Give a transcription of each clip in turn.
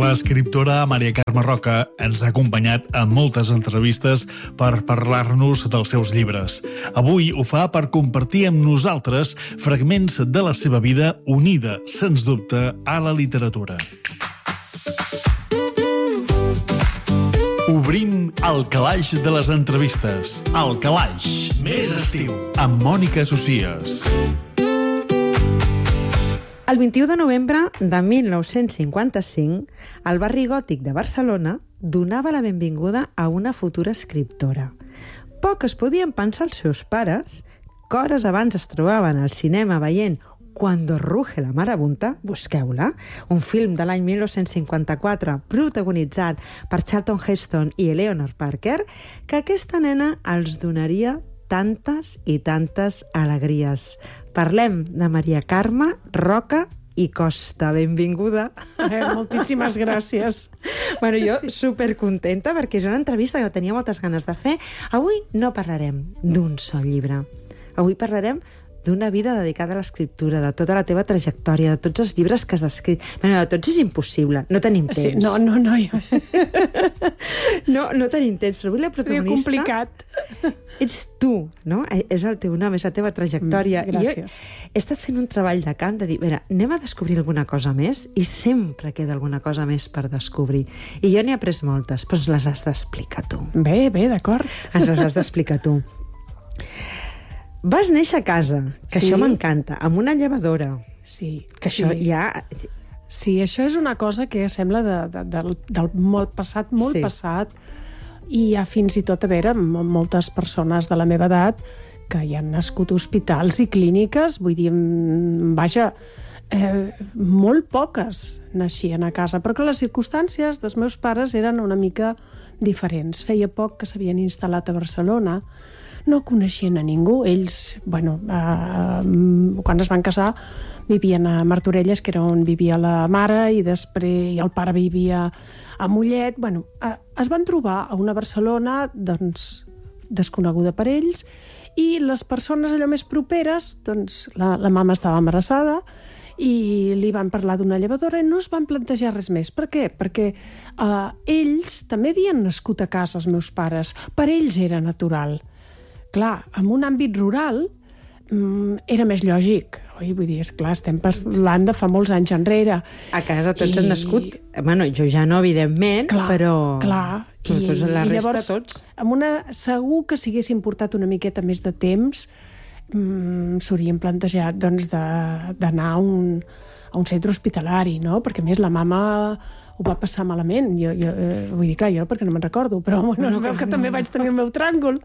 L'escriptora Maria Carme Roca ens ha acompanyat en moltes entrevistes per parlar-nos dels seus llibres. Avui ho fa per compartir amb nosaltres fragments de la seva vida unida, sens dubte, a la literatura. Obrim el calaix de les entrevistes. El calaix més estiu, amb Mònica Socias. El 21 de novembre de 1955, el barri gòtic de Barcelona donava la benvinguda a una futura escriptora. Poc es podien pensar els seus pares, que hores abans es trobaven al cinema veient Cuando ruge la marabunta, busqueu-la, un film de l'any 1954 protagonitzat per Charlton Heston i Eleanor Parker, que aquesta nena els donaria tantes i tantes alegries. Parlem de Maria Carme Roca i Costa. Benvinguda. Moltíssimes gràcies. Bueno, jo supercontenta perquè és una entrevista que tenia moltes ganes de fer. Avui no parlarem d'un sol llibre. Avui parlarem d'una vida dedicada a l'escriptura, de tota la teva trajectòria, de tots els llibres que has escrit. Bueno, de tots és impossible, no tenim temps. Sí, no. No tenim temps, però avui la protagonista... Seria complicat. Ets tu, no? És el teu nom, és la teva trajectòria. Gràcies. I jo he estat fent un treball de camp de dir, mira, anem a descobrir alguna cosa més, i sempre queda alguna cosa més per descobrir. I jo n'he après moltes, però les has d'explicar tu. Bé, d'acord. Les has d'explicar tu. Vas néixer a casa, que Sí. això m'encanta, amb una llevadora. Sí. Que això ja... Sí, això és una cosa que sembla del molt passat, Sí. passat, i hi ha fins i tot, a veure, moltes persones de la meva edat que hi han nascut a hospitals i clíniques, vull dir, vaja, molt poques naixien a casa, però que les circumstàncies dels meus pares eren una mica diferents. Feia poc que s'havien instal·lat a Barcelona, no coneixien a ningú. Ells, bueno, quan es van casar, vivien a Martorelles, que era on vivia la mare, i després el pare vivia a Mollet. Bueno, es van trobar a una Barcelona, doncs, desconeguda per ells, i les persones allò més properes, doncs, la mama estava embarassada, i li van parlar d'una llevadora i no es van plantejar res més. Per què? Perquè ells també havien nascut a casa, els meus pares. Per ells era natural. Clar, en un àmbit rural era més lògic. Oi? Vull dir, esclar, estem parlant de fa molts anys enrere. A casa tots han nascut... Bueno, jo ja no, evidentment, clar, però... Clar. Tots, la resta, llavors, tots. Segur que si haguessin portat una miqueta més de temps s'haurien plantejat doncs, d'anar a un centre hospitalari, no? Perquè, a més, la mama ho va passar malament. Vull dir, clar, jo perquè no me'n recordo, però bueno, es veu que també vaig tenir el meu tràngol.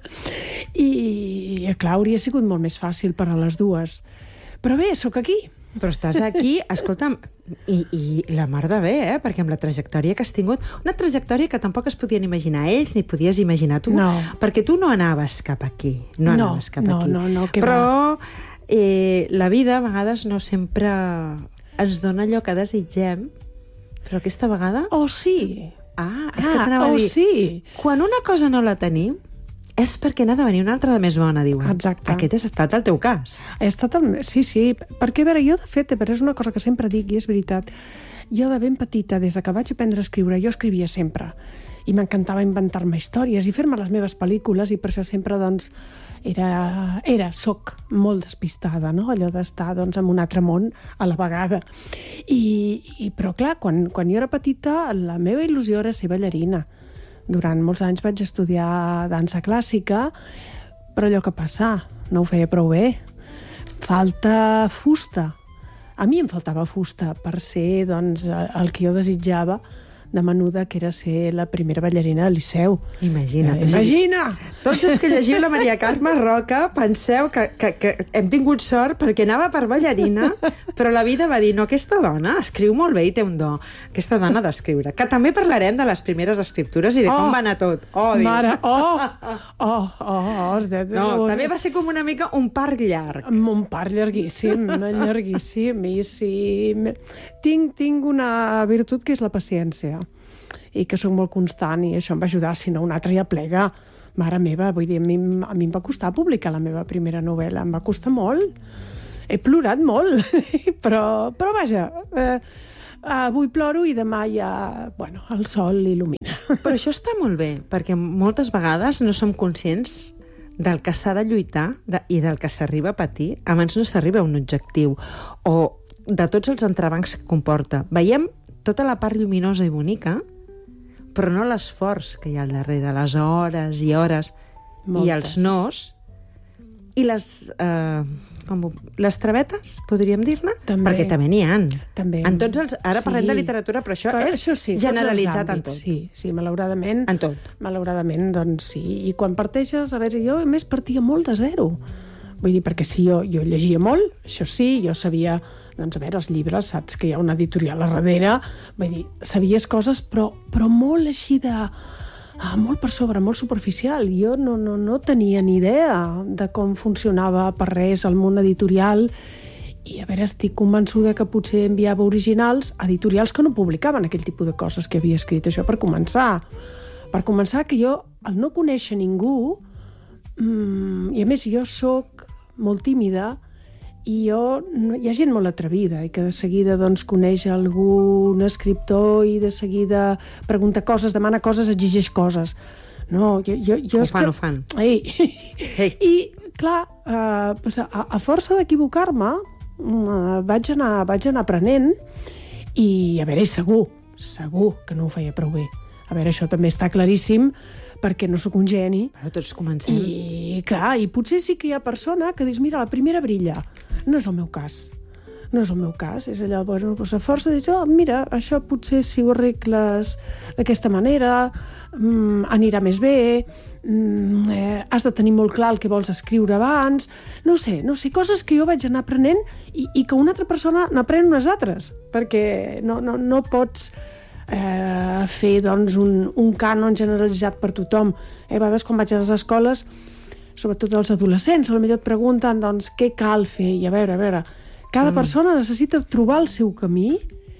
I, clar, hauria sigut molt més fàcil per a les dues. Però bé, sóc aquí. Però estàs aquí, escolta'm, i la mar de bé, perquè amb la trajectòria que has tingut, una trajectòria que tampoc es podien imaginar ells, ni podies imaginar tu, no. Perquè tu no anaves cap aquí. No, que però la vida a vegades no sempre ens dona allò que desitgem, però aquesta vegada... Oh, sí! És que t'anava a dir... Sí! Quan una cosa no la tenim, és perquè n'ha de venir una altra de més bona, diuen. Exacte. Aquest ha estat el teu cas. Sí, perquè, a veure, jo, de fet, és una cosa que sempre dic, i és veritat, jo de ben petita, des que vaig aprendre a escriure, jo escrivia sempre, i m'encantava inventar-me històries i fer-me les meves pel·lícules, i per això sempre, doncs, soc molt despistada, no? Allò d'estar, doncs, en un altre món a la vegada. Però, clar, quan jo era petita, la meva il·lusió era ser ballarina. Durant molts anys vaig estudiar dansa clàssica, però allò que passa, no ho feia prou bé. Falta fusta. A mi em faltava fusta per ser, doncs, el que jo desitjava de menuda, que era ser la primera ballarina del Liceu. Imagina't. Imagina! Tots els que llegiu la Maria Carme Roca penseu que hem tingut sort perquè anava per ballarina, però la vida va dir, no, aquesta dona escriu molt bé i té un do. Aquesta dona d'escriure. Que també parlarem de les primeres escriptures i de com va anar tot. Mare, No, també va ser com una mica un parc llarg. Un parc llarguíssim, llarguíssim. I sí, tinc una virtut que és la paciència. I que sóc molt constant, i això em va ajudar, si no un altre ja plega. Mare meva, vull dir, a mi em va costar publicar la meva primera novel·la, em va costar molt. He plorat molt, però vaja, avui ploro i demà ja, bueno, el sol il·lumina. Però això està molt bé, perquè moltes vegades no som conscients del que s'ha de lluitar i del que s'arriba a patir abans no s'arriba a un objectiu, o de tots els entrebancs que comporta. Veiem tota la part lluminosa i bonica, però no l'esforç que hi ha al darrere, les hores i hores, Moltes. i els nos, i les travetes, podríem dir-ne? També. Perquè també n'hi ha. També. En tots els... Ara parlem de literatura, però això és sí, generalitzat en tot. Sí, malauradament. En tot. Malauradament, doncs sí. I quan parteixes, a veure, jo a més partia molt de zero. Vull dir, perquè sí, jo llegia molt, això sí, jo sabia, doncs a veure, els llibres, saps que hi ha una editorial a darrere, vull dir, sabies coses, però molt així de... molt per sobre, molt superficial. Jo no tenia ni idea de com funcionava per res el món editorial i, a veure, estic convençuda que potser enviava originals a editorials que no publicaven aquell tipus de coses que havia escrit. Això per començar. Per començar, que jo, al no conèixer ningú, i a més jo sóc molt tímida, i hi ha gent molt atrevida i que de seguida doncs, coneix algun escriptor i de seguida pregunta coses, demana coses, exigeix coses. No, Ho fan. Ei. I, clar, a força d'equivocar-me, vaig anar aprenent i, a veure, segur que no ho feia prou bé. A veure, això també està claríssim, perquè no sóc un geni. Però tots comencem. I, clar, i potser sí que hi ha persona que dius, mira, la primera brilla. No és el meu cas. No és el meu cas. És allò, bueno, doncs a força de dir, mira, això potser si ho arregles d'aquesta manera, anirà més bé, has de tenir molt clar el que vols escriure abans, no sé, coses que jo vaig anar aprenent i que una altra persona n'aprèn unes altres, perquè no pots fer doncs, un cànon generalitzat per tothom. A vegades quan vaig a les escoles, sobretot els adolescents, potser et pregunten doncs, què cal fer, i a veure, cada persona necessita trobar el seu camí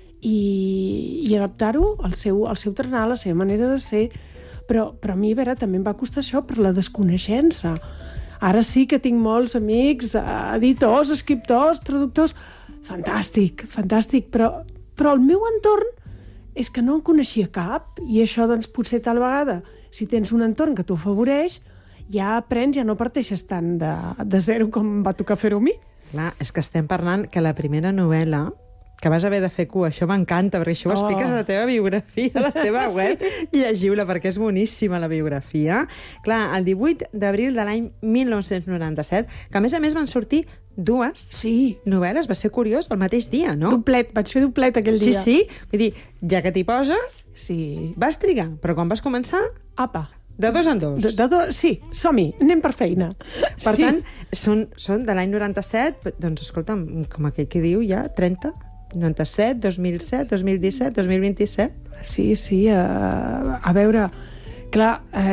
i adaptar-ho al seu tarannà, a la seva manera de ser, però a mi, a veure, també em va costar això per la desconeixença. Ara sí que tinc molts amics, editors, escriptors, traductors, fantàstic, però el meu entorn és que no en coneixia cap, i això doncs potser tal vegada, si tens un entorn que t'ho afavoreix, ja aprens, ja no parteixes tant de zero com va tocar fer-ho a mi. Clar, és que estem parlant que la primera novel·la que vas haver de fer cua, això m'encanta, perquè això ho expliques a la teva biografia, a la teva web, llegiu-la, perquè és boníssima la biografia. Clar, el 18 d'abril de l'any 1997, que a més van sortir dues novel·les, va ser curiós, el mateix dia, no? Vaig fer doplet aquell dia. Sí, vull dir, ja que t'hi poses, sí. Vas trigar, però quan vas començar... Apa. De dos en dos. Sí, som-hi, anem per feina. Per tant, són de l'any 97, doncs escolta'm, com aquell que diu ja, 30, 97, 2007, 2017, 2027... Sí, a veure, clar,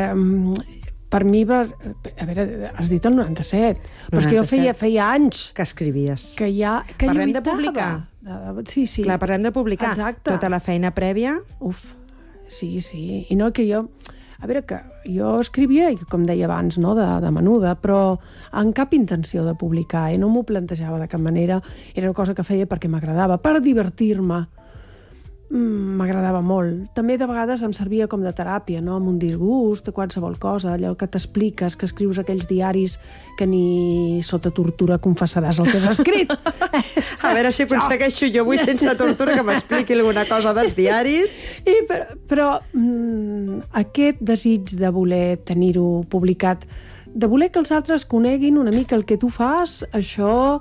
per mi a veure, has dit el 97, però és que jo feia anys que escrivies. Que parlem lluitava. De publicar. Sí. Clar, parlem de publicar. Exacte. Tota la feina prèvia. Sí. I no que jo... A veure, que jo escrivia, i com deia abans, no, de menuda, però amb cap intenció de publicar, no m'ho plantejava de cap manera. Era una cosa que feia perquè m'agradava, per divertir-me. M'agradava molt. També de vegades em servia com de teràpia, no? Amb un disgust de qualsevol cosa, allò que t'expliques, que escrius aquells diaris que ni sota tortura confessaràs el que has escrit. A veure si aconsegueixo jo avui sense tortura que m'expliqui alguna cosa dels diaris. Però aquest desig de voler tenir-ho publicat, de voler que els altres coneguin una mica el que tu fas, això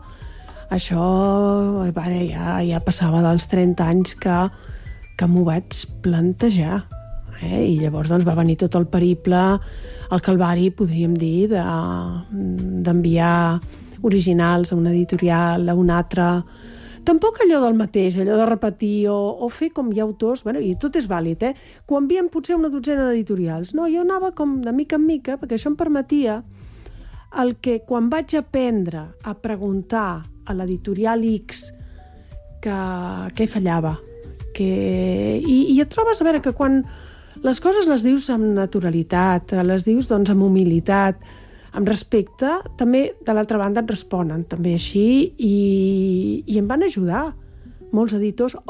ja passava dels 30 anys que m'ho vaig plantejar. I llavors doncs, va venir tot el periple, el calvari, podríem dir, d'enviar originals a una editorial, a una altra. Tampoc allò del mateix, allò de repetir o fer com hi ha autors, i tot és vàlid, que ho envien potser una dotzena d'editorials. No, jo anava com de mica en mica, perquè això em permetia el que quan vaig aprendre a preguntar a l'editorial X què fallava. I et trobes, a veure, que quan les coses les dius amb naturalitat, les dius doncs amb humilitat, amb respecte, també de l'altra banda et responen també així i em van ajudar molts editors, o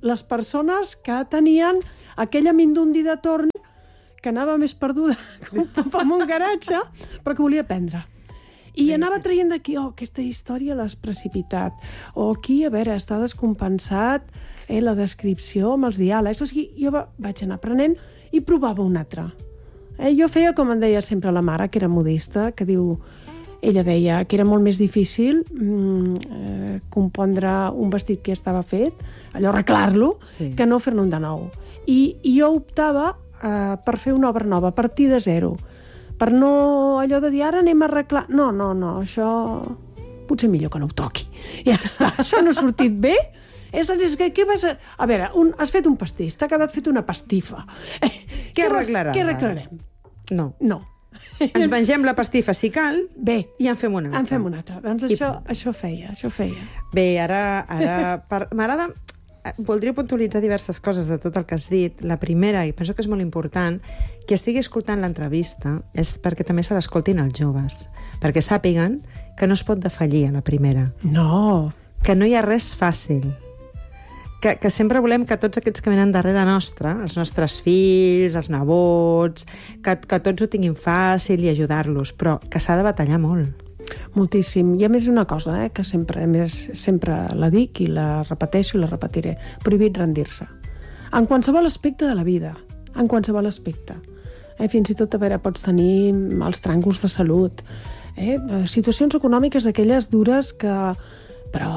les persones que tenien aquella mindundi de torn que anava més perduda que un pop en un garatge, però que volia aprendre. I anava traient d'aquí, aquesta història l'has precipitat, o aquí, a veure, està descompensat la descripció amb els diàlegs. O sigui, jo vaig anar aprenent i provava un altre. Jo feia com em deia sempre la mare, que era modista, que ella deia que era molt més difícil compondre un vestit que ja estava fet, allò arreglar-lo, que no fer-ne un de nou. I jo optava per fer una obra nova, a partir de zero, per no allò de dir, ara anem a arreglar... No, això potser millor que no ho toqui. Ja està, això no ha sortit bé. Què vas a... A veure, has fet un pastís, t'ha quedat fet una pastifa. Què arreglaràs? Què arreglarem? No. Ens mengem la pastifa si cal. Bé. I en fem una altra. En fem una altra. Doncs això feia. Bé, ara m'agrada... Voldria puntualitzar diverses coses de tot el que has dit. La primera, i penso que és molt important, que estigui escoltant l'entrevista és perquè també se l'escoltin els joves, perquè sàpiguen que no es pot defallir a la primera. No. Que no hi ha res fàcil. Que sempre volem que tots aquests que venen darrere nostra, els nostres fills, els nebots, que tots ho tinguin fàcil i ajudar-los, però que s'ha de batallar molt. Moltíssim. I a més una cosa, que sempre la dic i la repeteixo i la repetiré. Prohibit rendir-se. En qualsevol aspecte de la vida. En qualsevol aspecte. Fins i tot, a veure, pots tenir els tràngols de salut. Situacions econòmiques d'aquelles dures que... Però...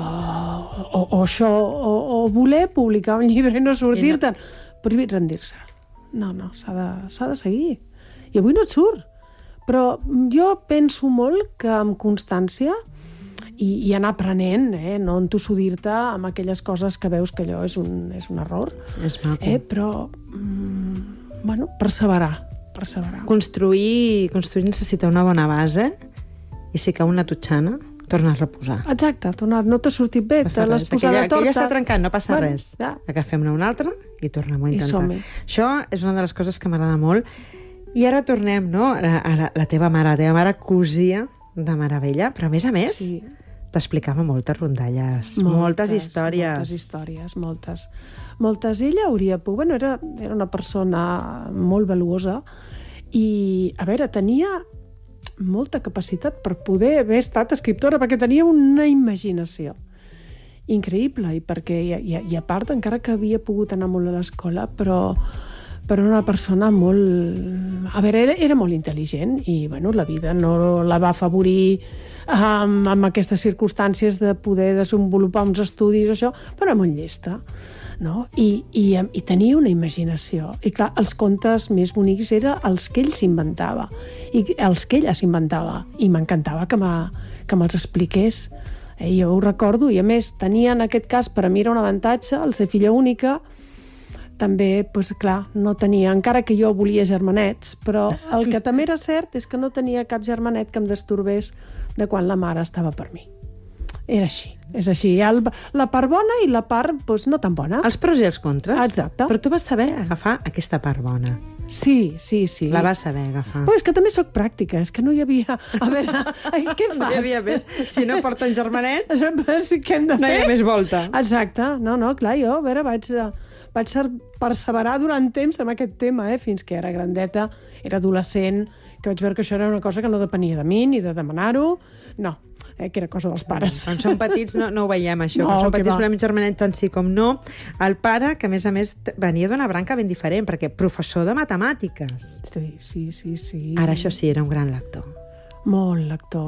O voler publicar un llibre i no sortir-te'n. Prohibit rendir-se. No, s'ha de seguir. I avui no et surt. Però jo penso molt que amb constància i anar aprenent, no entossudir-te amb aquelles coses que veus que allò és un error. És maco. Però, perseverar. Construir necessita una bona base i si cau una totxana, torna a reposar. Exacte, no t'ha sortit bé, te l'has posat a torta. Que ja s'ha trencat, no passa res. Agafem-ne una altra i tornem a intentar. Això és una de les coses que m'agrada molt. I ara tornem, no?, a la teva mare. La teva mare cosia de meravella, però a més, t'explicava moltes rondalles, moltes històries. Moltes. Ella hauria pogut... Era una persona molt valuosa i, a veure, tenia molta capacitat per poder haver estat escriptora, perquè tenia una imaginació increïble, i a part, encara que havia pogut anar molt a l'escola, però una persona molt... A veure, era molt intel·ligent i, la vida no la va afavorir amb aquestes circumstàncies de poder desenvolupar uns estudis, això, però era molt llesta, no? I tenia una imaginació. I, clar, els contes més bonics eren els que ell s'inventava i els que ella s'inventava. I m'encantava que me'ls expliqués. Jo ho recordo, i a més, tenia en aquest cas, per a mi era un avantatge, el ser filla única. També, clar, no tenia, encara que jo volia germanets, però el que també era cert és que no tenia cap germanet que em destorbés de quan la mare estava per mi. Era així, és així. La part bona i la part no tan bona. Els pros i els contres. Exacte. Però tu vas saber agafar aquesta part bona. Sí. La vas saber agafar. Però és que també soc pràctica, és que no hi havia... A veure, què fas? No hi havia més. Si no porten germanets, què hem de fer? No hi ha més volta. Exacte. No, clar, jo, a veure, vaig perseverar durant temps amb aquest tema, fins que era grandeta, era adolescent, que vaig veure que això era una cosa que no depenia de mi, ni de demanar-ho, no, que era cosa dels pares. Quan som petits no ho veiem, això. Quan som petits volem germanet tant sí com no. El pare, que a més venia d'una branca ben diferent, perquè professor de matemàtiques. Sí. Ara això sí, era un gran lector. Molt lector.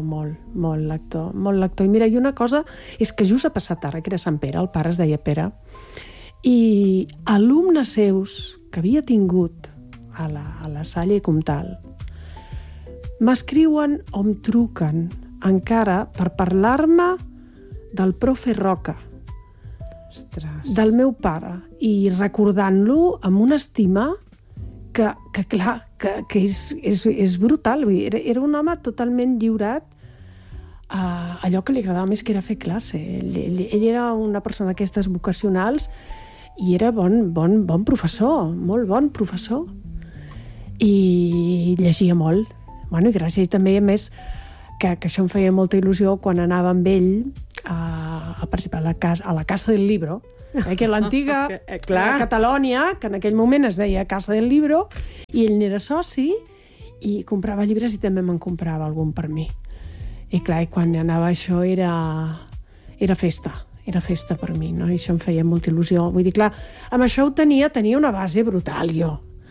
I mira, i una cosa és que just ha passat ara, que era Sant Pere, el pare es deia Pere, i alumnes seus que havia tingut a la Salle Comtal m'escriuen o em truquen encara per parlar-me del profe Roca. Ostres. Del meu pare, i recordant-lo amb una estima que és brutal. Era un home totalment lliurat a allò que li agradava més, que era fer classe. Ell era una persona d'aquestes vocacionals i era bon professor, molt bon professor. I llegia molt. I gràcies també, a més, que això em feia molta il·lusió quan anava amb ell a participar a la Casa del Libro, que l'antiga Catalònia, que en aquell moment es deia Casa del Libro, i ell n'era soci i comprava llibres i també me'n comprava algun per mi. I clar, quan anava això era festa per mi, no? I això em feia molta il·lusió. Vull dir, clar, amb això tenia una base brutal, jo.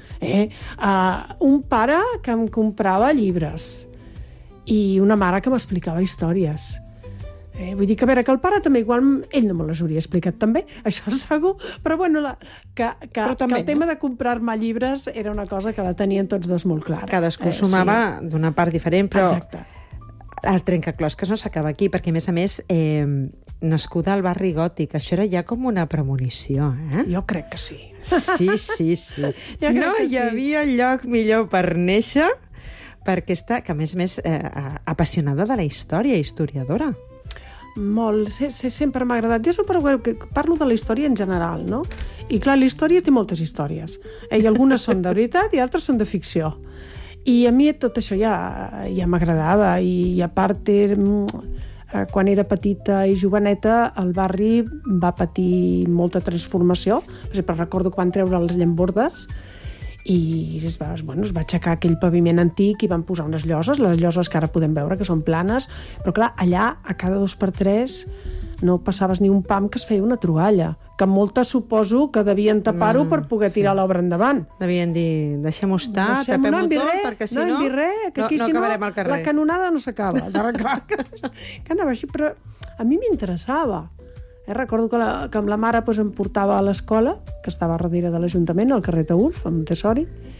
Un pare que em comprava llibres i una mare que m'explicava històries. Vull dir que, a veure, que el pare també igual ell no me les hauria explicat també, això segur, però bueno, que el tema de comprar-me llibres era una cosa que la tenien tots dos molt clara. Cadascú sumava d'una part diferent, però exacte. El trencaclosques no s'acaba aquí, perquè a més, nascuda al barri gòtic, això era ja com una premonició, eh? Jo crec que sí. Sí. No hi havia lloc millor per néixer, perquè està, que a més apassionada de la història, historiadora. Molt, sempre m'ha agradat. Jo parlo de la història en general, no? I clar, la història té moltes històries. I algunes són de veritat i altres són de ficció. I a mi tot això ja m'agradava. I a part, quan era petita i joveneta, el barri va patir molta transformació. Per exemple, recordo quan treure les llambordes i es va aixecar aquell paviment antic i van posar unes lloses, les lloses que ara podem veure que són planes, però clar, allà a cada 2x3 no passaves ni un pam que es feia una troballa, que moltes suposo que devien tapar-ho per poder tirar l'obra endavant. Devien dir, deixem-ho estar, tapem-ho tot, perquè si no, no acabarem al carrer. La canonada no s'acaba. Que anava així, però a mi m'interessava. Recordo que amb la mare em portava a l'escola, que estava darrere de l'Ajuntament, al carrer Taülf, a Montessori,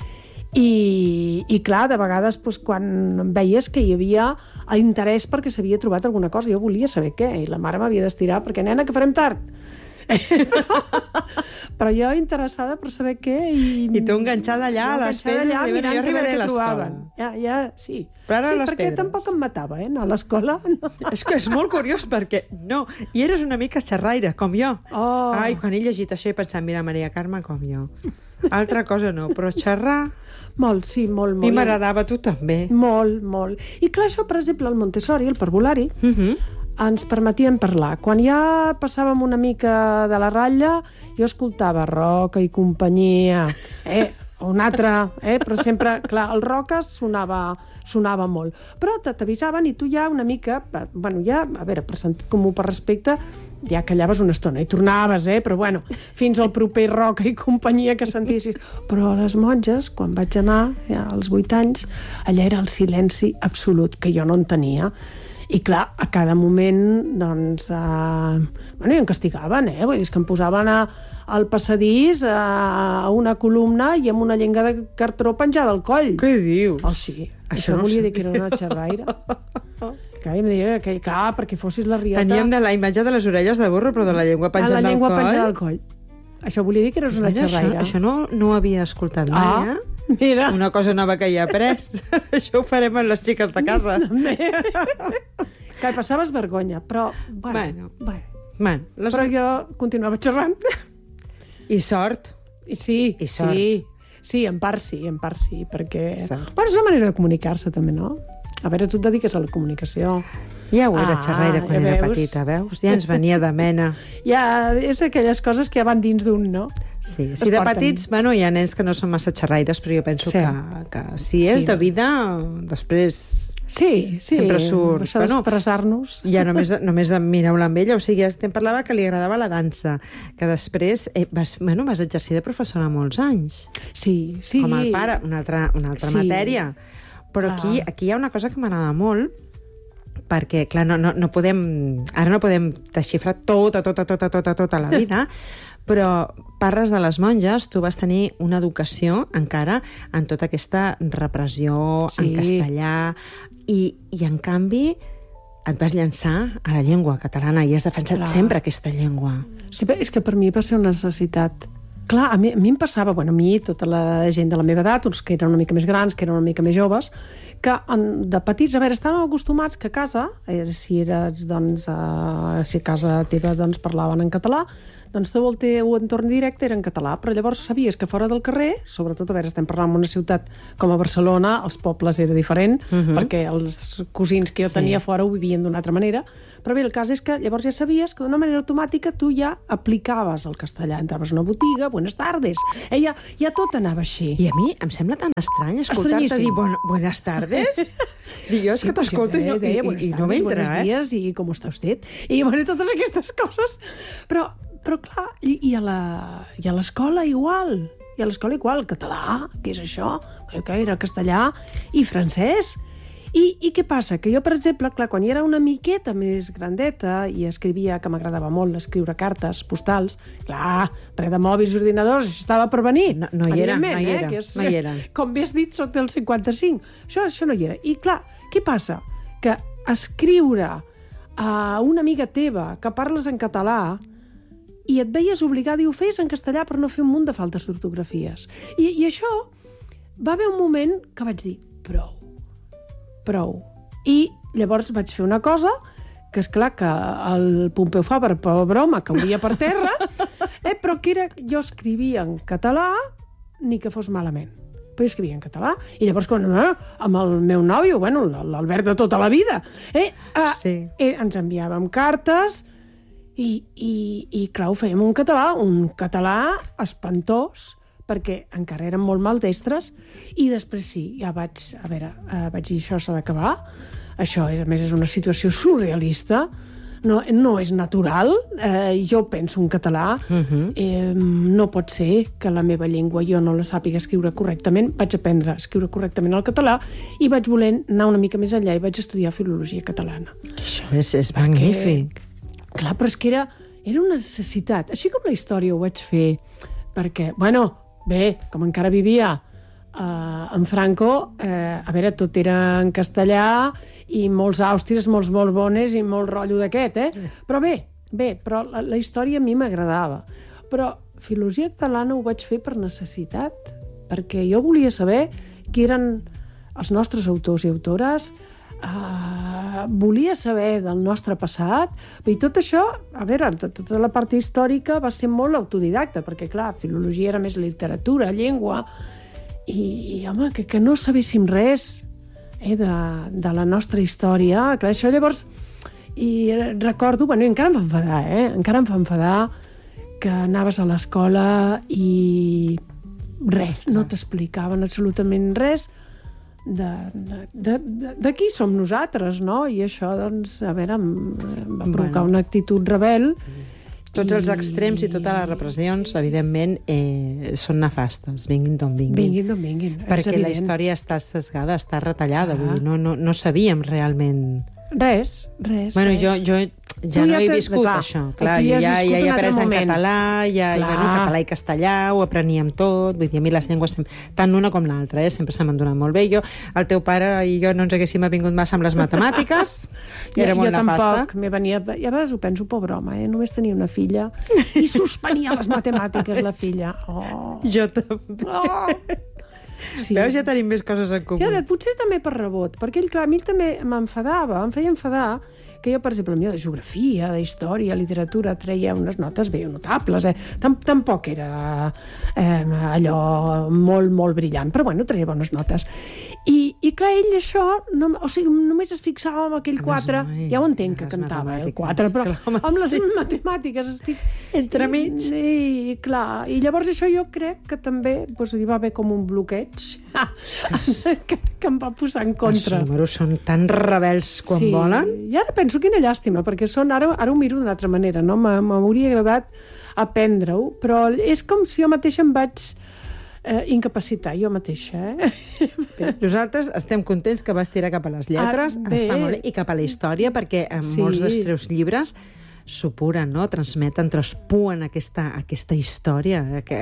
i clar, de vegades quan veies que hi havia interès perquè s'havia trobat alguna cosa, jo volia saber què, i la mare m'havia d'estirar perquè, nena, que farem tard. Però jo interessada per saber què i tu enganxada allà a les pedres i jo arribaré a l'escola. Sí, pedres. Perquè tampoc em matava, anar a l'escola. És que és molt curiós perquè i eres una mica xerraire, com jo. Ai, quan he llegit això he pensat, mira, Maria Carme, com jo. Altra cosa no, però xerrar... Molt, sí, molt. A mi m'agradava, tu també. Molt. I clar, això, per exemple, el Montessori, el parvulari, ens permetien parlar. Quan ja passàvem una mica de la ratlla, jo escoltava Roca i companyia, un altre, però sempre, clar, el Roca sonava molt. Però t'avisaven i tu ja una mica, ja, a veure, per sentit comú, per respecte, ja callaves una estona i tornaves, però bueno, fins al proper Roca i companyia que sentissis. Però a les monges, quan vaig anar, ja als 8 anys, allà era el silenci absolut, que jo no en tenia. I clar, a cada moment, doncs, i em castigaven, vull dir, que em posaven al passadís a una columna i amb una llenga de cartró penjada al coll. Què dius? Sí, això volia dir que era una xerraire. Clar, em diria que, clar, perquè fossis la riota... Teníem la imatge de les orelles de burro, però de la llengua penjada al coll. La llengua penjada al coll. Això volia dir que eres una xerraire. Això no ho havia escoltat mai, Mira. Una cosa nova que hi ha après. Això ho farem amb les xiques de casa. Que passaves vergonya, però... Bueno. Però jo continuava xerrant. I sort. Sí, en part sí, perquè... Bueno, és la manera de comunicar-se, també, no? A veure, tu et dediques a la comunicació. Ja ho era xerraire quan era petita, veus? Ja ens venia de mena. Ja, és aquelles coses que ja van dins d'un, no? Sí, de petits, hi ha nens que no són massa xerraires, però jo penso que si és de vida, després... Sí, sempre surt. Això d'expressar-nos. Ja només de mirar-la amb ella. O sigui, em parlava que li agradava la dansa, que després vas exercir de professora molts anys. Sí. Com el pare, una altra matèria. Però aquí hi ha una cosa que m'agrada molt, perquè, clar, ara no podem desxifrar tota la vida, però parles de les monges, tu vas tenir una educació encara en tota aquesta repressió en castellà i en canvi et vas llançar a la llengua catalana i has defensat sempre aquesta llengua. Sí, és que per mi va ser una necessitat. Clar, a mi em passava, a mi, tota la gent de la meva edat, uns que eren una mica més grans, que eren una mica més joves, que de petits, a veure, estàvem acostumats que a casa, si a casa teva parlaven en català, doncs tot el teu entorn directe era en català, però llavors sabies que fora del carrer, sobretot, a veure, estem parlant d'una ciutat com a Barcelona, els pobles era diferent, perquè els cosins que jo tenia fora ho vivien d'una altra manera, però bé, el cas és que llavors ja sabies que d'una manera automàtica tu ja aplicaves el castellà. Entraves a una botiga, buenas tardes, ja tot anava així. I a mi em sembla tan estrany escoltar-te dir buenas tardes. Dic, jo és que t'escolto i no m'entra, buenos días, i com està usted? I bueno, totes aquestes coses. Però clar, i a l'escola igual. I a l'escola igual, català, què és això? Que era castellà i francès. I què passa? Que jo, per exemple, clar, quan era una miqueta més grandeta i escrivia, que m'agradava molt escriure cartes postals, clar, res de mòbils i ordinadors, això estava per venir. No hi era. Com bé has dit, soc del 55. Això no hi era. I clar, què passa? Que escriure a una amiga teva que parles en català i et veies obligada i ho feies en castellà per no fer un munt de faltes d'ortografies. I això va haver un moment que vaig dir, prou. I llavors vaig fer una cosa que és clar que el Pompeu Fabra, per broma, cauria per terra, però que era, jo escrivia en català ni que fos malament. Però jo escrivia en català. I llavors, amb el meu nòvio, l'Albert de tota la vida, ens enviàvem cartes i clar, ho fèiem un català espantós, perquè encara eren molt maldestres, i després ja vaig dir, això s'ha d'acabar, això, a més, és una situació surrealista, no és natural, jo penso en català, no pot ser que la meva llengua jo no la sàpiga escriure correctament, vaig aprendre a escriure correctament el català, i vaig voler anar una mica més enllà i vaig estudiar filologia catalana. Això és magnífic. Clar, però és que era una necessitat, així com la història ho vaig fer, perquè, bé, com encara vivia en Franco, a veure, tot era en castellà i molts àustries, molts borbones i molt rotllo d'aquest, Però però la història a mi m'agradava. Però filologia catalana ho vaig fer per necessitat, perquè jo volia saber qui eren els nostres autors i autores, volia saber del nostre passat, i tot això, a veure, tota la part històrica va ser molt autodidacta, perquè clar, filologia era més literatura, llengua, i home, que no sabéssim res de la nostra història, clar, això llavors, i recordo, encara em fa enfadar que anaves a l'escola i res, no t'explicaven absolutament res de qui som nosaltres, no? I això, doncs, a veure, em va provocar una actitud rebel. Tots els extrems i totes les repressions, evidentment, són nefastes, vinguin d'on vinguin. Perquè la història està escasgada, està retallada, vull dir, no sabíem realment... Res. Bueno, jo ja no he viscut això. Clar, jo ja he après en català, català i castellà, ho apreníem tot, vull dir, a mi les llengües, tant l'una com l'altra, sempre se m'han donat molt bé. El teu pare i jo no ens haguéssim avingut massa amb les matemàtiques, era molt nefasta. Jo tampoc, m'he venia... I a vegades ho penso, pobre home, només tenia una filla i suspenia les matemàtiques, la filla. Jo també. Sí. Veus, ja tenim més coses en comú. Ja, potser també per rebot, perquè ell, clar, a mi també m'enfadava, em feia enfadar que jo, per exemple, de geografia, de història, literatura, treia unes notes notables, tampoc era allò molt brillant, però bueno, treia bones notes. I clar, ell això, o sigui, només es fixava en aquell 4, ja ho entenc que cantava el 4, però amb les matemàtiques estic... Entremig. Sí, clar, i llavors això jo crec que també hi va haver com un bloqueig que em va posar en contra. Els números són tan rebels quan volen. I ara penso, quina llàstima, perquè ara ho miro d'una altra manera, no? M'hauria agradat aprendre-ho, però és com si jo mateixa em vaig incapacitar, jo mateixa. Bé, nosaltres estem contents que vas tirar cap a les lletres, està molt bé, i cap a la història, perquè molts dels teus llibres supuren, no? Transmeten, traspuen aquesta història que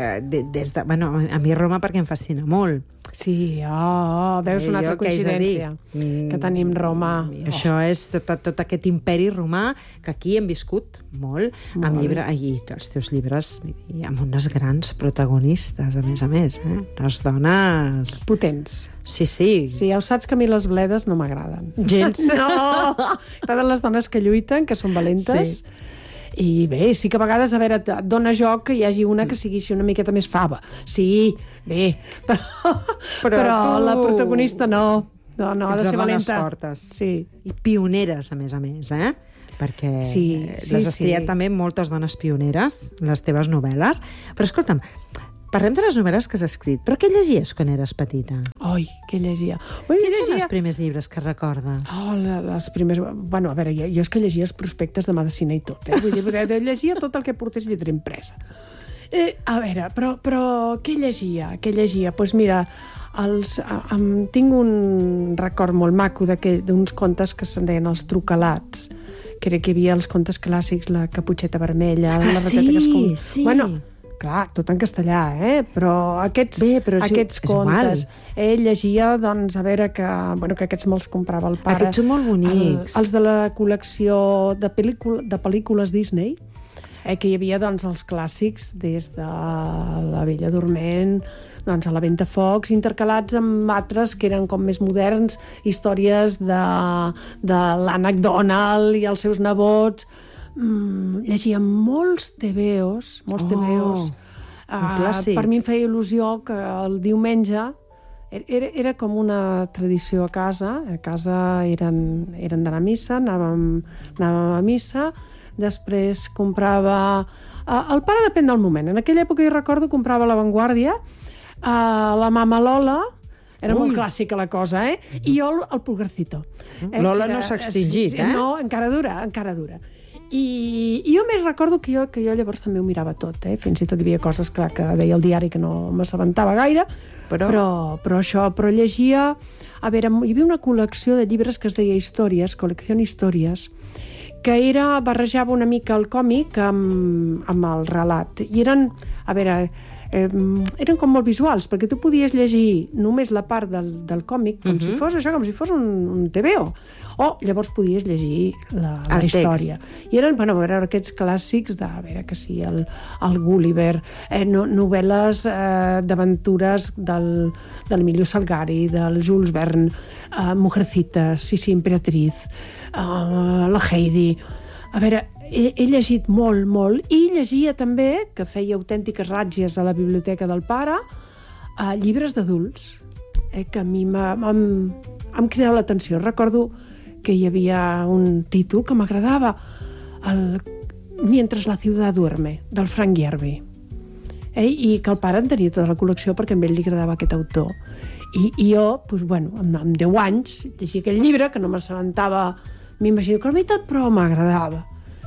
a mi Roma perquè em fascina molt. Sí, veus una altra coincidència que tenim Roma. Això és tot aquest imperi romà que aquí hem viscut molt. Amb llibres, i els teus llibres amb unes grans protagonistes, a més, unes dones... potents. Sí. Sí, ja ho saps que a mi les bledes no m'agraden. Gens. No! M'agraden les dones que lluiten, que són valentes. Sí. I bé, sí que a vegades, a veure, et dona joc que hi hagi una que sigui així una miqueta més fava. Sí, bé, però tu... la protagonista no, ha de ser valenta. Fortes. Sí. I pioneres, a més, perquè les has triat també moltes dones pioneres, les teves novel·les. Però escolta'm, parlem de les novel·les que has escrit, però què llegies quan eres petita? Ai, què llegia? Quins són els primers llibres que recordes? Les primers... Bueno, a veure, jo és que llegia els prospectes de medicina i tot, Vull dir, llegia tot el que portés lletra impresa. A veure, però què llegia? Doncs mira, tinc un record molt maco d'uns contes que se'n deien els trucalats, que era que hi havia els contes clàssics, la Caputxeta Vermella, la rateta que es com... Sí. Bueno, clar, tot en castellà, però aquests contes llegia, doncs, a veure, que aquests me'ls comprava el pare. Aquests són molt bonics. Els de la col·lecció de pel·lícules Disney, que hi havia, doncs, els clàssics des de La Bella Dorment, doncs, a La Ventafocs, intercalats amb altres que eren com més moderns, històries de l'Ànec Donald i els seus nebots. Llegia molts tebeos. Per mi em feia il·lusió que el diumenge era com una tradició a casa. A casa eren d'anar a missa, anàvem a missa, després comprava... El pare depèn del moment. En aquella època, jo recordo, comprava La Vanguardia, la Mama Lola, era molt clàssica la cosa, i jo el Pulgarcito. Lola no s'ha extingit, No, encara dura. I jo més recordo que jo llavors també ho mirava tot, fins i tot hi havia coses, clar, que deia el diari que no m'assabentava gaire, però llegia... A veure, hi havia una col·lecció de llibres que es deia Històries, Col·lecció Històries, que barrejava una mica el còmic amb el relat. I eren com molt visuals, perquè tu podies llegir només la part del còmic, com si fos un TVO, o llavors podies llegir la història. I eren, aquests clàssics que sí, el Gulliver, novel·les d'aventures del Emilio Salgari, del Jules Verne, Mujercitas, Sí, Emperatriz, la Heidi. A veure, he llegit molt, i llegia també, que feia autèntiques ràtzies a la biblioteca del pare, llibres d'adults, que a mi m'han cridat l'atenció. Recordo que hi havia un títol que m'agradava, Mientras la ciudad duerme, del Frank Yerby, i que el pare en tenia tota la col·lecció perquè a ell li agradava aquest autor. I jo, amb 10 anys, llegia aquell llibre, que no m'assabentava, m'imagino que la veritat, però m'agradava.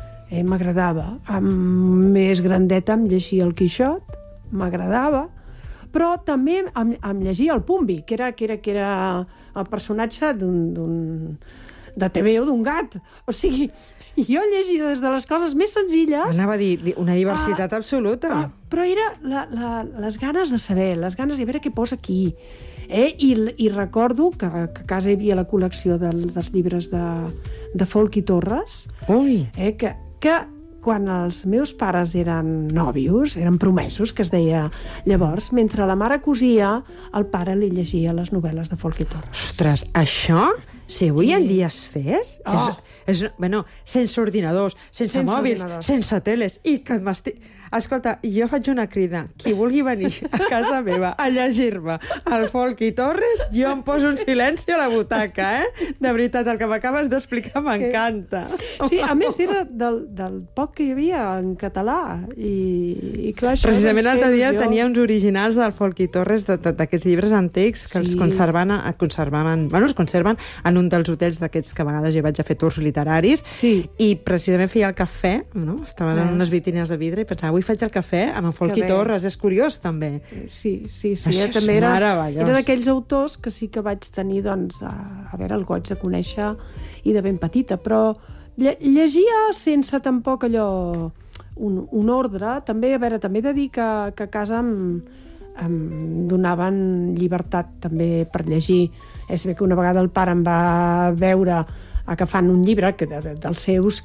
Més grandeta em llegia el Quixot, m'agradava, però també em llegia el Pumbi, que era el personatge de TV o d'un gat. O sigui, jo llegia des de les coses més senzilles... Anava a dir una diversitat absoluta. Però era les ganes de saber, les ganes de veure què posa aquí. I recordo que a casa hi havia la col·lecció dels llibres de Folk i Torres, que quan els meus pares eren nòvios, eren promesos, que es deia llavors, mentre la mare cosia, el pare li llegia les novel·les de Folk i Torres. Ostres, això, si avui en dia es fes, sense ordinadors, sense mòbils, sense teles, i que m'estic... Escolta, jo faig una crida. Qui vulgui venir a casa meva a llegir-me el Folk i Torres, jo em poso un silenci a la butaca, De veritat, el que m'acabes d'explicar m'encanta. Sí, a més era del poc que hi havia en català. I clar, això... Precisament l'altre dia tenia uns originals del Folk i Torres, d'aquests llibres antics, que es conserven en un dels hotels d'aquests que a vegades jo vaig a fer tours literaris, i precisament feia el cafè, estaven en unes vitrines de vidre, i pensava, avui faig el cafè amb el Folk i Torres, és curiós també. Sí, això també és meravellós. Era d'aquells autors que sí que vaig tenir, doncs, el goig de conèixer i de ben petita, però llegia sense tampoc allò un ordre. També, també he de dir que a casa em donaven llibertat també per llegir. És bé que una vegada el pare em va veure agafant un llibre dels seus,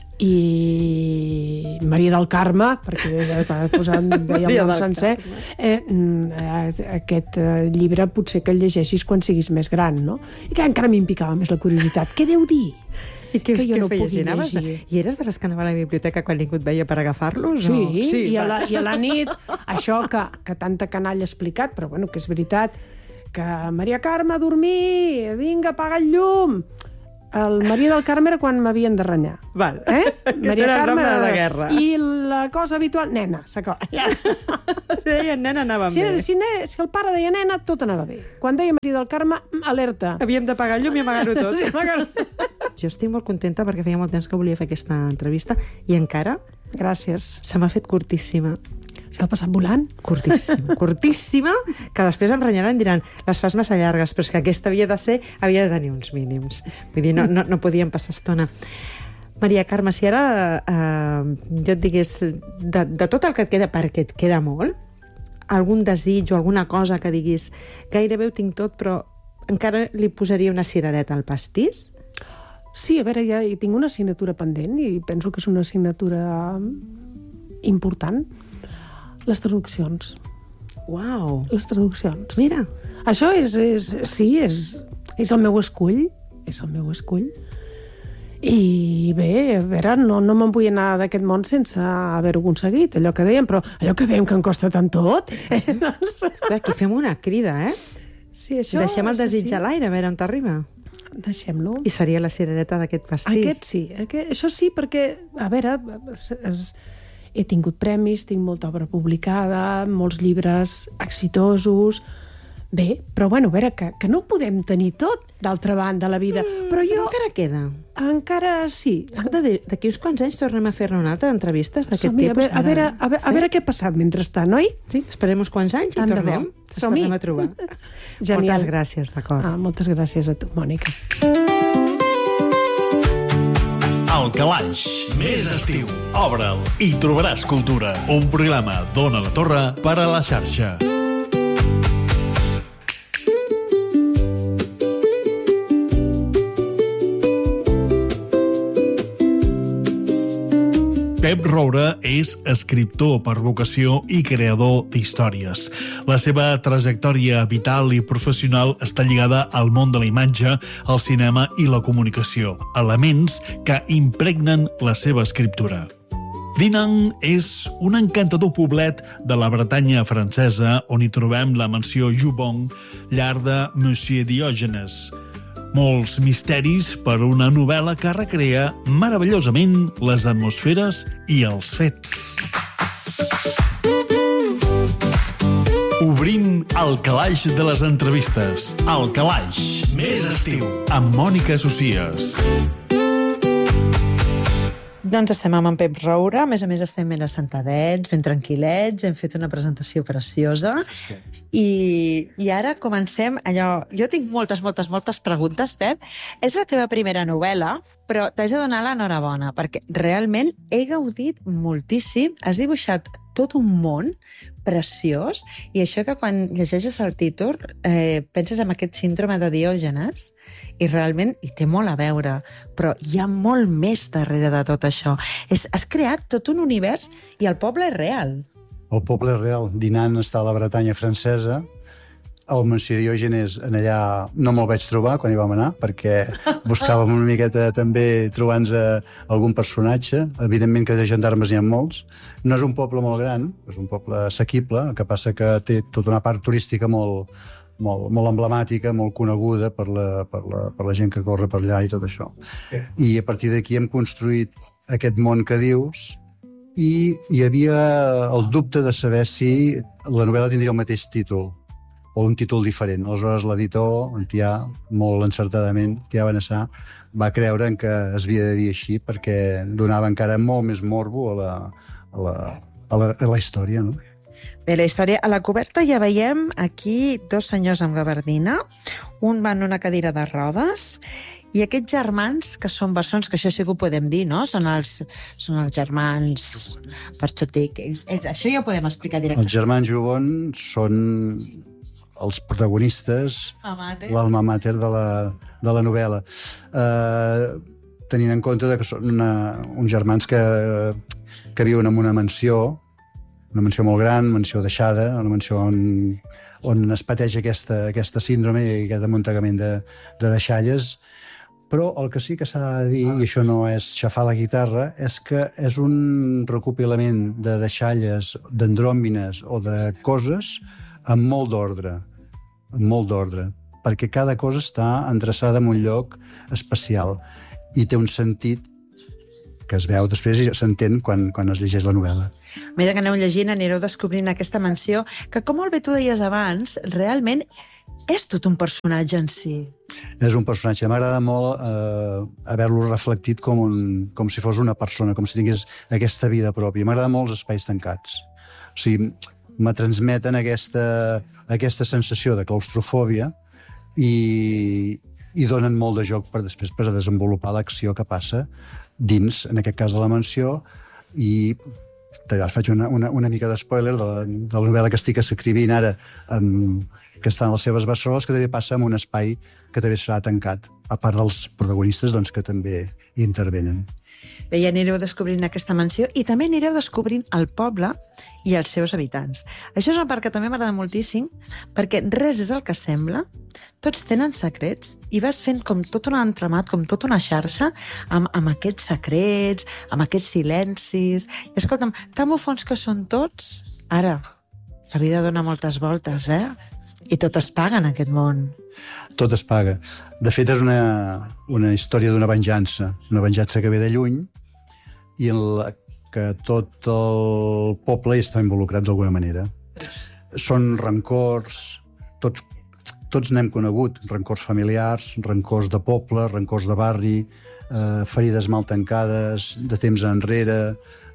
i Maria del Carme, perquè veia el nom sencer, aquest llibre potser que el llegeixis quan siguis més gran, no? I que encara m'im picava més la curiositat. Què deu dir? I què que jo no feies? podia llegir. I eres de les que anava a la biblioteca quan ningú et veia per agafar-los? Sí, i a la nit, això que tanta canalla ha explicat, però bueno, que és veritat, que Maria Carme, a dormir, vinga, apaga el llum. El Maria del Carme era quan m'havien de renyar. Val. Maria Carme de la guerra. I la cosa habitual, nena, s'acaba. Si deia nena, anava bé. Si el pare deia nena, tot anava bé. Quan deia Maria del Carme, alerta. Havíem de pagar el llum i amagar-ho tot. Sí, Jo estic molt contenta perquè feia molt temps que volia fer aquesta entrevista i encara gràcies. se m'ha fet curtíssima. S'ha passat volant? Curtíssima, que després em renyaran i diran les fas massa llargues, però és que aquesta havia de tenir uns mínims. Vull dir, no podíem passar estona. Maria Carme, si ara jo et digués de tot el que et queda, perquè et queda molt, algun desig o alguna cosa que diguis gairebé ho tinc tot, però encara li posaria una cirereta al pastís? Sí, a veure, ja hi tinc una assignatura pendent i penso que és una assignatura important. Les traduccions. Uau! Les traduccions. Mira! Això és el meu escull. És el meu escull. I bé, a veure, no me'n vull anar d'aquest món sense haver-ho aconseguit, allò que dèiem, però allò que dèiem que em costa tant tot. Aquí fem una crida, Sí, això... Deixem el desig a l'aire, a veure on t'arriba. Deixem-lo. I seria la cirereta d'aquest pastís. Aquest sí. Això sí, perquè, a veure, he tingut premis, tinc molta obra publicada, molts llibres exitosos. Bé, però bueno, a veure, que no ho podem tenir tot, d'altra banda, a la vida. Però jo... Encara queda. Encara sí. Escolta, d'aquí uns quants anys tornem a fer-ne una altra d'entrevistes d'aquest tipus. A veure què ha passat mentrestant, oi? Sí, esperem uns quants anys i tornem. Ens tornem a trobar. Genial. Moltes gràcies, d'acord. Moltes gràcies a tu, Mònica. El Calaix, més estiu. Obre'l i trobaràs cultura. Un programa d'Ona la Torre per a la xarxa. Pep Roura és escriptor per vocació i creador d'històries. La seva trajectòria vital i professional està lligada al món de la imatge, al cinema i la comunicació, elements que impregnen la seva escriptura. Dinan és un encantador poblet de la Bretanya francesa on hi trobem la mansió Joubon, llar de Monsieur Diògenes. Molts misteris per una novel·la que recrea meravellosament les atmosferes i els fets. Obrim el calaix de les entrevistes. El calaix, més estiu, amb Mònica Socias. Doncs estem amb en Pep Roura, a més estem ben assentadets, ben tranquil·lets, hem fet una presentació preciosa i ara comencem allò... Jo tinc moltes preguntes, Pep. És la teva primera novel·la, però t'haig de donar l'enhorabona, perquè realment he gaudit moltíssim, has dibuixat tot un món preciós, i això que quan llegeixes el títol penses en aquest síndrome de Diògenes, i realment hi té molt a veure, però hi ha molt més darrere de tot això. Has creat tot un univers i el poble és real. El poble és real. Dinan està a la Bretanya francesa. El Monsieur Diògenes en allà no me'l vaig trobar quan hi vam anar, perquè buscàvem una miqueta també trobar-nos algun personatge. Evidentment que de gendarmes n'hi ha molts. No és un poble molt gran, és un poble assequible, el que passa que té tota una part turística molt emblemàtica, molt coneguda per la gent que corre per allà i tot això. I a partir d'aquí hem construït aquest món que dius, i hi havia el dubte de saber si la novel·la tindria el mateix títol o un títol diferent. Aleshores l'editor, en Tià, molt encertadament, Tià Benassar, va creure que es havia de dir així perquè donava encara molt més morbo a la història, no? Bé, la història, a la coberta ja veiem aquí dos senyors amb gabardina, un va en una cadira de rodes, i aquests germans, que són bessons, que això sí que ho podem dir, no? Són els germans Parxotic. Això ja ho podem explicar directament. Els germans Joubon són els protagonistes, l'alma mater de la novel·la. Tenint en compte que són uns germans que viuen en una mansió molt gran, mansió deixada, una mansió on es pateix aquesta síndrome i aquest amuntegament de deixalles. Però el que sí que s'ha de dir, i això no és xafar la guitarra, és que és un recopilament de deixalles, d'andròmines o de coses amb molt d'ordre, perquè cada cosa està endreçada en un lloc especial i té un sentit que es veu després i s'entén quan es llegeix la novel·la. A mesura que aneu llegint, anireu descobrint aquesta mansió, que, com molt bé tu deies abans, realment és tot un personatge en si. És un personatge. M'agrada molt haver-lo reflectit com si fos una persona, com si tingués aquesta vida pròpia. M'agrada molt els espais tancats. O sigui, me transmeten aquesta sensació de claustrofòbia i donen molt de joc per després per desenvolupar l'acció que passa dins, en aquest cas, de la mansió, i faig una mica d'espoiler de la novel·la que estic escrivint ara, que està en les seves bessoles, que també passa en un espai que també serà tancat, a part dels protagonistes doncs, que també hi intervenen. Bé, ja anireu descobrint aquesta mansió i també anireu descobrint el poble i els seus habitants. Això és una part que també m'agrada moltíssim, perquè res és el que sembla, tots tenen secrets i vas fent com tot un entramat, com tota una xarxa amb aquests secrets, amb aquests silencis. I escolta'm, tan bufons que són tots, ara, la vida dona moltes voltes, I tot es paga en aquest món. Tot es paga. De fet, és una història d'una venjança que ve de lluny i en la que tot el poble hi està involucrat d'alguna manera. Són rancors, tots n'hem conegut, rancors familiars, rancors de poble, rancors de barri, ferides mal tancades, de temps enrere.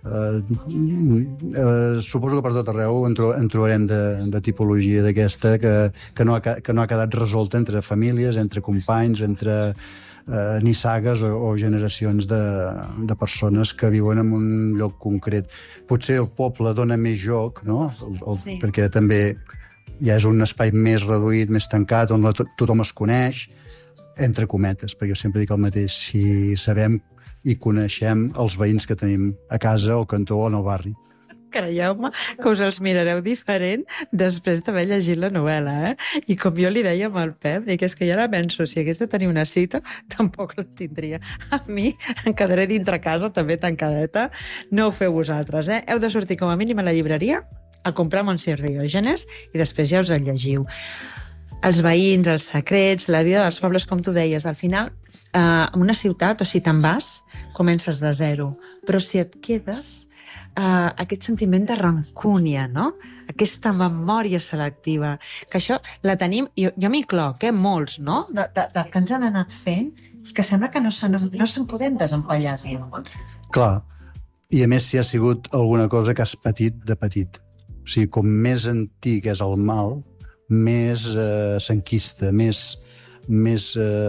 Suposo que per tot arreu en trobarem de tipologia d'aquesta que no ha quedat resolta entre famílies, entre companys, entre nissagues o generacions de persones que viuen en un lloc concret. Potser el poble dona més joc, no? Sí. Perquè també ja és un espai més reduït, més tancat, on tothom es coneix, entre cometes, perquè jo sempre dic el mateix, si sabem i coneixem els veïns que tenim a casa, al cantó o en el barri. Creieu-me que us els mirareu diferent després d'haver llegit la novel·la, I com jo li deia amb el Pep, dic, és que jo ara penso, si hagués de tenir una cita, tampoc la tindria. A mi em quedaré dintre casa, també tancadeta. No ho feu vosaltres, Heu de sortir com a mínim a la llibreria a comprar Monsieur Diògenes i després ja us el llegiu. Els veïns, els secrets, la vida dels pobles, com tu deies, al final, en una ciutat, o si te'n vas, comences de zero. Però si et quedes, aquest sentiment de rancúnia, no? Aquesta memòria selectiva, que això la tenim, jo m'hi cloc, molts, no? Del que ens han anat fent, que sembla que no se'n podem desempallar. Clar, i a més si ha sigut alguna cosa que has patit de petit. O sigui, com més antic és el mal, més s'enquista, més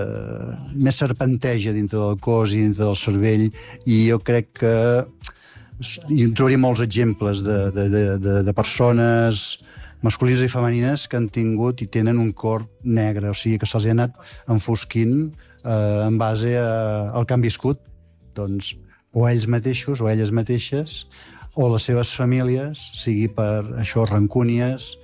serpenteja dintre del cos i dintre del cervell, i jo crec que hi trobaria molts exemples de persones masculines i femenines que han tingut i tenen un cor negre, o sigui que se'ls ha anat enfosquint en base al que han viscut, doncs o ells mateixos o elles mateixes o les seves famílies, sigui per això rancúnies.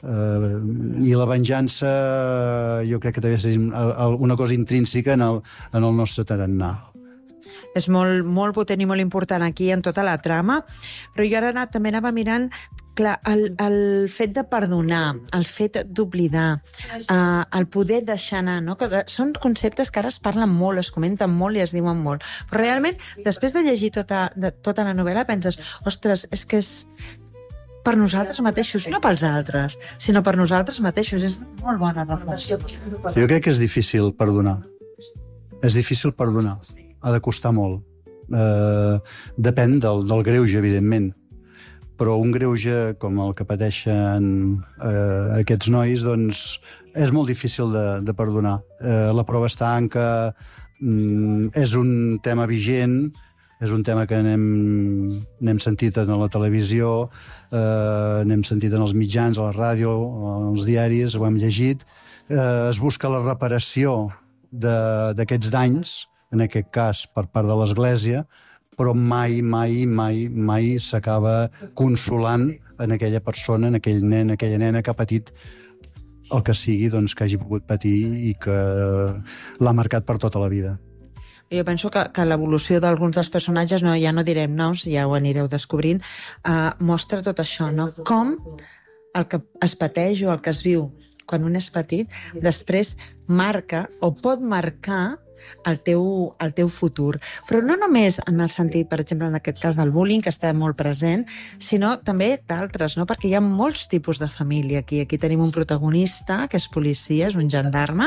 I la venjança jo crec que també és una cosa intrínseca en el nostre tarannà. És molt potent i molt important aquí en tota la trama, però jo ara també anava mirant, clar, el fet de perdonar, el fet d'oblidar, el poder deixar anar, no? Que són conceptes que ara es parlen molt, es comenten molt i es diuen molt, però realment després de llegir tota la novel·la penses, ostres, és que és per nosaltres mateixos, no pels altres, sinó per nosaltres mateixos. És una molt bona reflexió. Jo crec que és difícil perdonar. És difícil perdonar. Ha de costar molt. Depèn del greuge, evidentment. Però un greuge com el que pateixen aquests nois, doncs és molt difícil de perdonar. La prova està en que és un tema vigent, és un tema que n'hem sentit en la televisió, n'hem sentit en els mitjans, a la ràdio, als diaris, ho hem llegit. Es busca la reparació d'aquests danys, en aquest cas per part de l'Església, però mai s'acaba consolant en aquella persona, en aquell nen, aquella nena que ha patit el que sigui, doncs, que hagi pogut patir i que l'ha marcat per tota la vida. Jo penso que l'evolució d'alguns dels personatges, ja no direm noms, ja ho anireu descobrint, mostra tot això, no? Com el que es pateix o el que es viu quan un és petit, després marca o pot marcar el teu futur. Però no només en el sentit, per exemple, en aquest cas del bullying, que està molt present, sinó també d'altres, no? Perquè hi ha molts tipus de família aquí. Aquí tenim un protagonista, que és policia, és un gendarme,